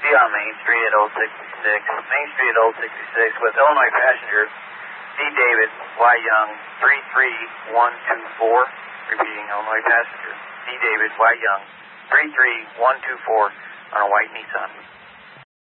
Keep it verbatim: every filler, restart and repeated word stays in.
you on Main Street at oh sixty-six. Main Street at oh sixty-six with Illinois passenger D. David Y. Young, three three one two four. Repeating, Illinois passenger D. David Y. Young, three three one two four on a white Nissan.